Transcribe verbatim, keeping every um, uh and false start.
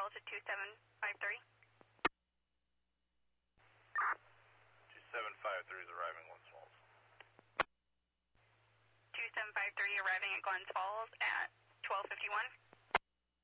Falls at two seven five three. two seven five three is arriving at Glens Falls. two seven five three arriving at Glens Falls at twelve fifty-one.